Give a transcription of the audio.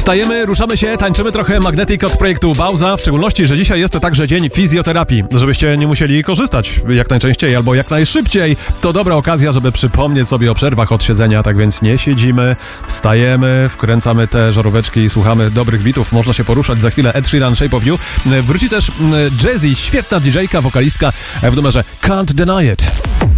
Wstajemy, ruszamy się, tańczymy trochę Magnetic od projektu Bauza, w szczególności, że dzisiaj jest to także dzień fizjoterapii. Żebyście nie musieli korzystać jak najczęściej albo jak najszybciej. To dobra okazja, żeby przypomnieć sobie o przerwach od siedzenia, tak więc nie siedzimy, wstajemy, wkręcamy te żaróweczki i słuchamy dobrych bitów. Można się poruszać. Za chwilę Ed Sheeran, Shape of You. Wróci też Jazzy, świetna DJ-ka, wokalistka w numerze Can't Deny It.